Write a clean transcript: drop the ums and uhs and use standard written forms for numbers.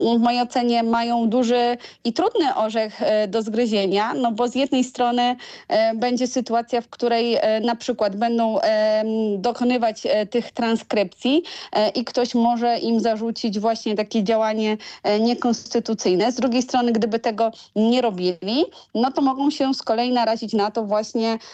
w mojej ocenie mają duży i trudny orzech do zgryzienia, no bo z jednej strony będzie sytuacja, w której na przykład będą dokonywać tych transkrypcji i ktoś może im zarzucić właśnie takie działanie niekonstytucyjne. Z drugiej strony, gdyby tego nie robili, no to mogą się z kolei narazić na to właśnie,